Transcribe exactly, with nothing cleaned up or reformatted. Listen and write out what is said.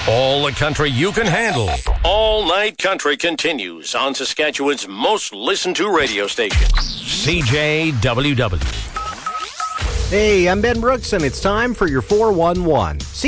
All the country you can handle. All Night Country continues on Saskatchewan's most listened to radio station, C J W W. Hey, I'm Ben Brooks, and it's time for your four one one.